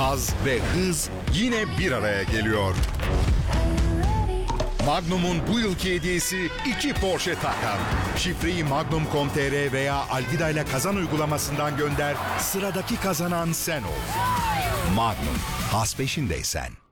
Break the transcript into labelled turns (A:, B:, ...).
A: haz ve hız yine bir araya geliyor. Magnum'un bu yılki hediyesi 2 Porsche Taycan. Şifreyi magnum.com.tr veya Alvida ile kazan uygulamasından gönder. Sıradaki kazanan sen ol. Magnum, haz peşindeysen.